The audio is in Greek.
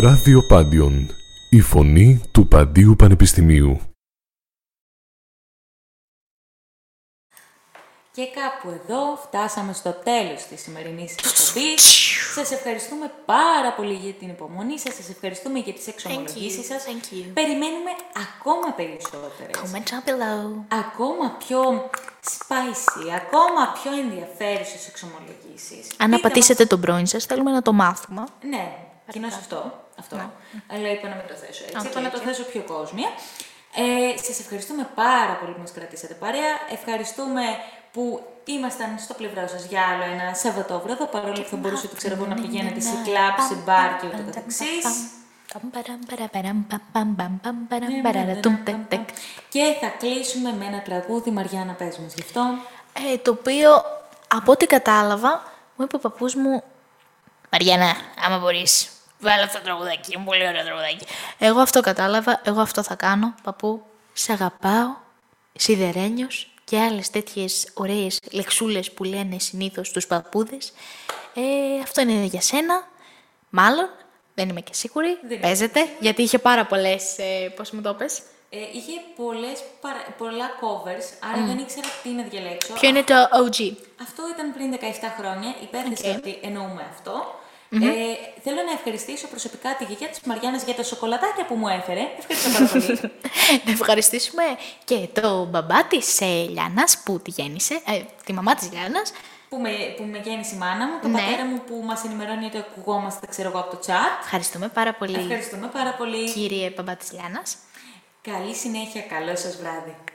Ράδιο Πάντιον, η φωνή του Παντίου Πανεπιστημίου. Και κάπου εδώ φτάσαμε στο τέλος της σημερινής εκπομπής. Σας ευχαριστούμε πάρα πολύ για την υπομονή σας, σας ευχαριστούμε για τις εξομολογήσεις σας. Περιμένουμε ακόμα περισσότερες. Comment down below. Ακόμα πιο spicy, ακόμα πιο ενδιαφέρουσες εξομολογήσεις. Αν απατήσετε τον πρώην σας, θέλουμε να το μάθουμε. Ναι, κοινώς αυτό. Ναι. Αλλά είπα να μην το θέσω έτσι. Okay, είπα να το θέσω πιο κόσμια. Σας ευχαριστούμε πάρα πολύ που μας κρατήσατε παρέα. Ευχαριστούμε που ήμασταν στο πλευρό σας για άλλο ένα Σαββατόβραδο, παρόλο που θα μπορούσατε να πηγαίνετε σε κλαμπ, σε μπαρ και ούτω καθεξής. Και θα κλείσουμε με ένα τραγούδι. Μαριάννα, πες μας γι' αυτό. Το οποίο, από ό,τι κατάλαβα, μου είπε ο παππούς μου, Μαριάννα, άμα μπορείς, βάλε αυτό το τραγουδάκι, είναι πολύ ωραίο τραγουδάκι. Εγώ αυτό κατάλαβα, εγώ αυτό θα κάνω. Παππού, σ' αγαπάω, σιδερένιος και άλλες τέτοιες ωραίες λεξούλες που λένε συνήθως τους παππούδες. Αυτό είναι για σένα, μάλλον, δεν είμαι και σίγουρη, παίζεται, γιατί είχε πάρα πολλές, πώς μου το πες. Είχε πολλά covers, άρα δεν ήξερα τι να διαλέξω. Ποιο είναι το OG? Αυτό ήταν πριν 17 χρόνια, υπέθεσα ότι εννοούμε αυτό. Θέλω να ευχαριστήσω προσωπικά τη γιαγιά της Μαριάννας για τα σοκολατάκια που μου έφερε. Ευχαριστώ πάρα πολύ. Να ευχαριστήσουμε και το μπαμπά της Λιάννας που τη γέννησε, τη μαμά της Λιάννας. Που με γέννησε η μάνα μου, τον πατέρα μου που μας ενημερώνει ότι ακουγόμαστε, ξέρω εγώ, από το chat. Ευχαριστούμε πάρα πολύ. Ευχαριστούμε πάρα πολύ. Κύριε μπαμπά της Λιάννας. Καλή συνέχεια, καλό σας βράδυ.